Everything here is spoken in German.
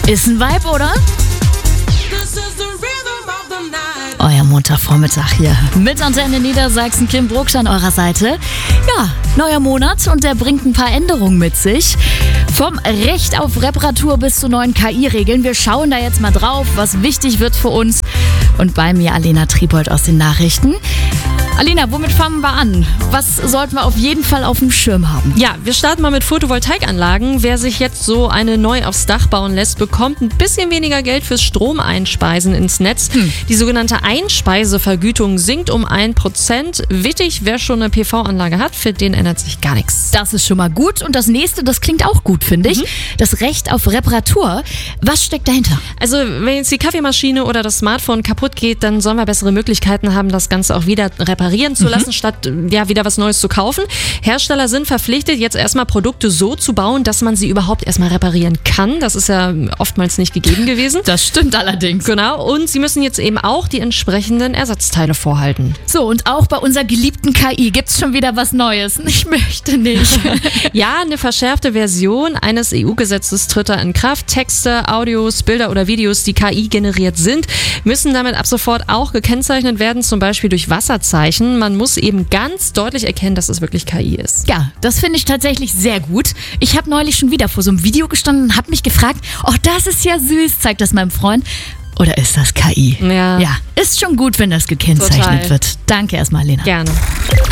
Ist ein Vibe, oder? Euer Montagvormittag hier mit Antenne Niedersachsen, Kim Brucksch an eurer Seite. Ja, neuer Monat und der bringt ein paar Änderungen mit sich. Vom Recht auf Reparatur bis zu neuen KI-Regeln. Wir schauen da jetzt mal drauf, was wichtig wird für uns. Und bei mir Alena Triebold aus den Nachrichten. Alena, womit fangen wir an? Was sollten wir auf jeden Fall auf dem Schirm haben? Ja, wir starten mal mit Photovoltaikanlagen. Wer sich jetzt so eine neu aufs Dach bauen lässt, bekommt ein bisschen weniger Geld fürs Stromeinspeisen ins Netz. Die sogenannte Einspeisevergütung sinkt um 1%. Wichtig, wer schon eine PV-Anlage hat, für den ändert sich gar nichts. Das ist schon mal gut. Und das nächste, das klingt auch gut, finde ich. Das Recht auf Reparatur. Was steckt dahinter? Also, wenn jetzt die Kaffeemaschine oder das Smartphone kaputt geht, dann sollen wir bessere Möglichkeiten haben, das Ganze auch wieder reparieren zu lassen, statt wieder was Neues zu kaufen. Hersteller sind verpflichtet, jetzt erstmal Produkte so zu bauen, dass man sie überhaupt erstmal reparieren kann. Das ist ja oftmals nicht gegeben gewesen. Das stimmt allerdings. Genau. Und sie müssen jetzt eben auch die entsprechenden Ersatzteile vorhalten. So, und auch bei unserer geliebten KI gibt es schon wieder was Neues. Ich möchte nicht. Ja, eine verschärfte Version eines EU-Gesetzes tritt da in Kraft. Texte, Audios, Bilder oder Videos, die KI generiert sind, müssen damit ab sofort auch gekennzeichnet werden, zum Beispiel durch Wasserzeichen. Man muss eben ganz deutlich erkennen, dass es wirklich KI ist. Ja, das finde ich tatsächlich sehr gut. Ich habe neulich schon wieder vor so einem Video gestanden und habe mich gefragt, oh, das ist ja süß, zeigt das meinem Freund. Oder ist das KI? Ja. Ja, ist schon gut, wenn das gekennzeichnet wird. Danke erstmal, Lena. Gerne.